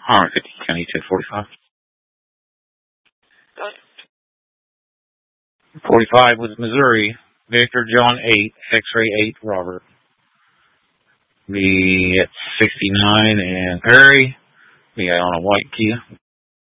Alright, 50, County 1045. 45 with Missouri, Victor John 8, X-ray 8, Robert. Be at 69 and Perry. Be on a white Kia.